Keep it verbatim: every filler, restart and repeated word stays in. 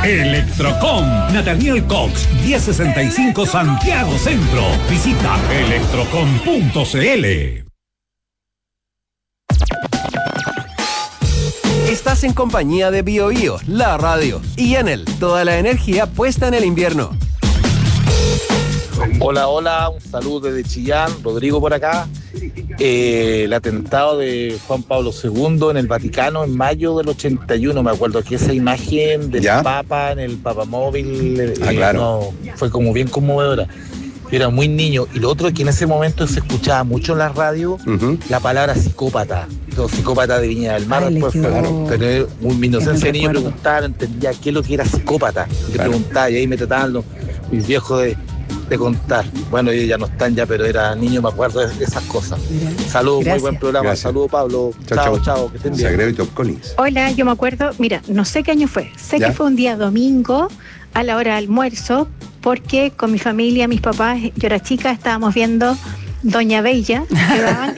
Electrocom, Nathaniel Cox, diez sesenta y cinco Santiago Centro. Visita electrocom punto cl. Estás en compañía de Bio Bio, la radio, y Enel, toda la energía puesta en el invierno. Hola, hola, un saludo desde Chillán, Rodrigo por acá. Eh, el atentado de Juan Pablo segundo en el Vaticano en mayo del ochenta y uno, me acuerdo que esa imagen del ¿Ya? Papa en el Papamóvil eh, ah, claro. no, fue como bien conmovedora. Yo era muy niño, y lo otro es que en ese momento se escuchaba mucho en la radio uh-huh. la palabra psicópata, los psicópatas de Viña del Mar. Ay, después, claro, pero mi inocencia de niño preguntaba, entendía qué es lo que era psicópata, y claro. preguntaba, y ahí me trataban los, mis viejos de, de contar. Bueno, ellos ya no están ya, pero era niño, me acuerdo de esas cosas. Saludos, muy buen programa. Gracias. Saludos, Pablo. Chao, chao, chao, que estén bien. Hola, yo me acuerdo, mira, no sé qué año fue, sé ¿Ya? que fue un día domingo a la hora de almuerzo, porque con mi familia, mis papás, yo era chica, estábamos viendo Doña Bella, que daban